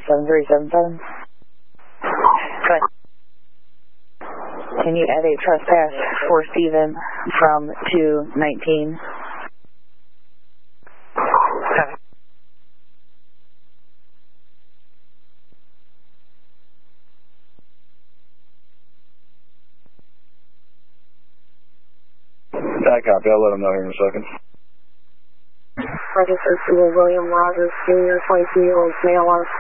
7377. Good. Can you add a trespass for Steven from 219? Copy. I copy. I'll let him know here in a second. Registered to William Rogers Jr., 22-year-old male on